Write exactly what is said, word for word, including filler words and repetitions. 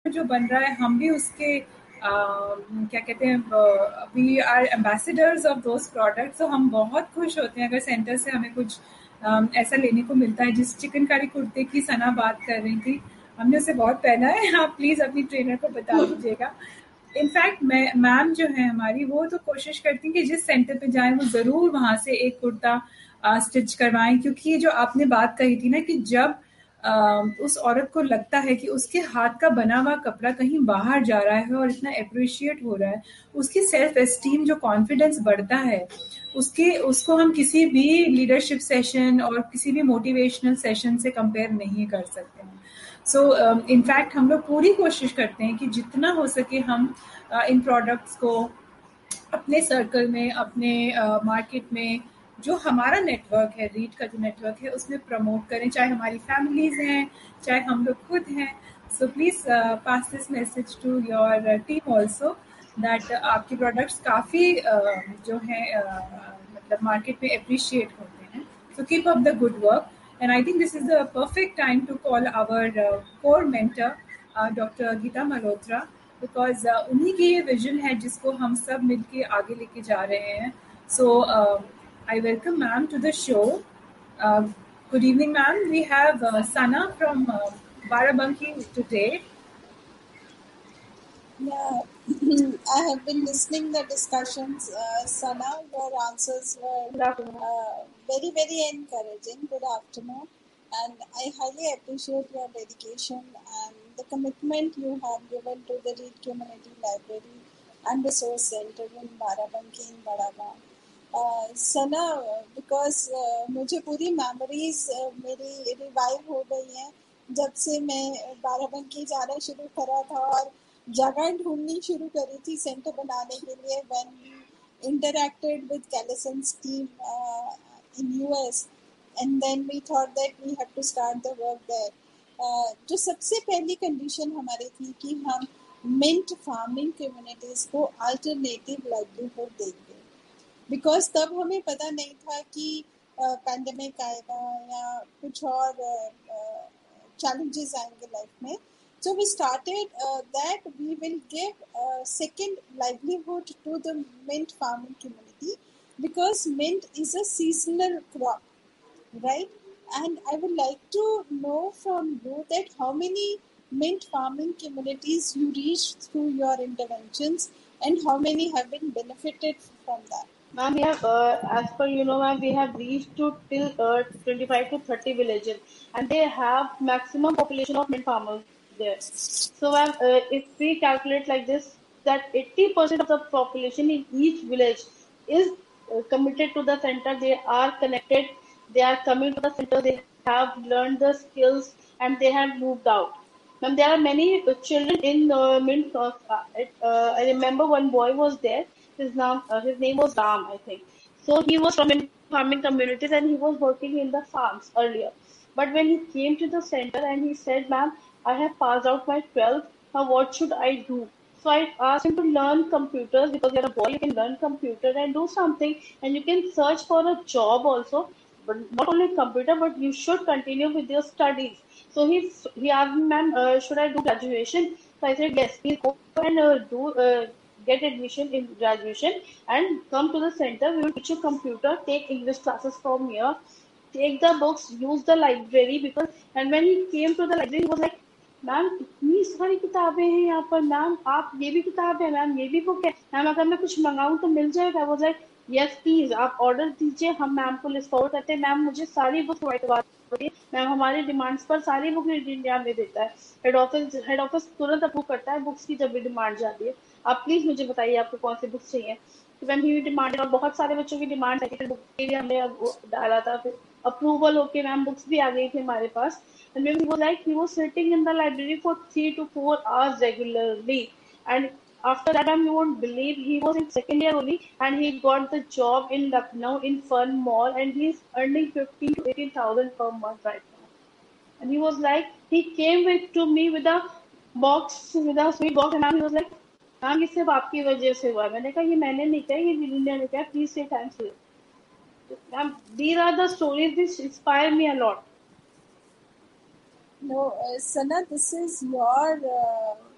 जो बन रहा है हम भी उसके आ, क्या कहते हैं, we are ambassadors of those products. तो हम बहुत खुश होते हैं अगर सेंटर से हमें कुछ आ, ऐसा लेने को मिलता है। जिस चिकनकारी कुर्ते की सना बात कर रही थी, हमने उसे बहुत पहना है। आप प्लीज अपनी ट्रेनर को बता दीजिएगा। इनफैक्ट मैं मैम जो है हमारी, वो तो कोशिश करती हैं कि जिस सेंटर पे जाएं वो जरूर वहां से एक कुर्ता स्टिच करवाएं, क्योंकि ये जो आपने बात कही थी ना कि जब अ, उस औरत को लगता है कि उसके हाथ का बना हुआ कपड़ा कहीं बाहर जा रहा है और इतना अप्रिशिएट हो रहा है, उसकी सेल्फ एस्टीम, जो कॉन्फिडेंस बढ़ता है, उसके उसको हम किसी भी लीडरशिप सेशन और किसी भी मोटिवेशनल सेशन से कंपेयर नहीं कर सकते हैं। सो इनफैक्ट हम लोग पूरी कोशिश करते हैं कि जितना हो सके हम uh, इन प्रोडक्ट्स को अपने सर्कल में, अपने मार्केट में, जो हमारा नेटवर्क है, रीड का जो नेटवर्क है, उसमें प्रमोट करें, चाहे हमारी फैमिलीज हैं, चाहे हम लोग खुद हैं। So please pass this message to your team also that आपके प्रोडक्ट्स काफ़ी uh, जो है uh, मतलब मार्केट में अप्रिशिएट होते हैं। So keep up the good work, and I think this is the perfect time to call our core mentor doctor Gita Malhotra, because उन्हीं की ये विजन है जिसको हम सब मिलके आगे लेके जा रहे हैं। सो I welcome ma'am to the show. Good evening ma'am, we have Sana from Barabanki today. Yeah, I have been listening the discussions. Uh, Sana, your answers were uh, very, very encouraging. Good afternoon. And I highly appreciate your dedication and the commitment you have given to the Reed Community Library and Resource Center in Barabanki in Badagaon. Uh, Sana, because uh, मुझे पूरी memories uh, मेरी revive हो गई हैं जब से मैं बाराबंकी जाना शुरू करा था और जगह ढूंढनी शुरू करी थी सेंटर बनाने के लिए। When we interacted with कैलिसन्स team in US and then we thought that we have to start the work there. जो सबसे पहली कंडीशन हमारी थी कि हम मिंट फार्मिंग कम्युनिटीज को अल्टरनेटिव लाइवलीहुड देंगे, बिकॉज तब हमें पता नहीं था कि पैंडेमिक uh, आएगा या कुछ और चैलेंजेस uh, uh, आएंगे लाइफ में। So we started uh, that we will give a second livelihood to the mint farming community, because mint is a seasonal crop, right? And I would like to know from you that how many mint farming communities you reached through your interventions and how many have been benefited from that. Ma'am, we have, uh, as per you know, ma'am, we have reached to till uh, twenty-five to thirty villages, and they have maximum population of mint farmers there. So, ma'am, uh, if we calculate like this, that eighty percent of the population in each village is uh, committed to the center. They are connected. They are coming to the center. They have learned the skills, and they have moved out. Ma'am, there are many uh, children in uh, mint. Uh, uh, I remember one boy was there. His name, uh, his name was Ram, I think. So he was from in farming communities and he was working in the farms earlier. But when he came to the center and he said, "Ma'am, I have passed out my twelfth. Now what should I do?" So I asked him to learn computers, because you're a boy, you can learn computer and do something, and you can search for a job also. But not only computer, but you should continue with your studies. So he he asked me, "Ma'am, uh, should I do graduation?" So I said, "Yes, please go and uh, do." Uh, get admission in graduation and come to the center. We will teach you computer, take English classes from here, take the books, use the library. Because and when he came to the library, he was like, "ma'am, इतनी सारी किताबें हैं यहाँ पर ma'am, आप ये भी किताब है मैम, ये भी बुक है मैम, अगर मैं कुछ मंगाऊँ तो मिल जाएगा?" I was like, "Yes please, आप ऑर्डर दीजिए, हम मैम को लिस्ट फॉरवर्ड करते हैं, मैम मुझे सारी बुक प्रोवाइड करवा दीजिए, मैम हमारे डिमांड्स पर सारी बुक इंडिया में देता है, हेड ऑफिस हेड ऑफिस तुरंत अप्रूव करता है बुक्स की जब भी डिमांड जाती है, आप प्लीज मुझे बताइए आपको कौन सी बुक्स चाहिए." तो मैम ही डिमांड, और बहुत सारे बच्चों की डिमांड है, बुक के लिए हमने डाला था, फिर अप्रूवल होके मैम बुक्स भी आ गई थी हमारे पास. And then he was like, he was sitting in the library for three to four hours regularly. And after that, you won't believe, he was in second year only, and he got the job in Lucknow in Fun Mall, and he's earning fifteen to eighteen thousand per month right now. And he was like, he came with to me with a box, with a sweet box, and he was like, "ma'am, ये सिर्फ आपकी वजह से हुआ है." मैंने कहा, "ये मैंने नहीं किया, ये विलिंडा ने किया, प्लीज से thanks you." Ma'am, these are the stories which inspire me a lot. No, uh, Sana, this is your uh,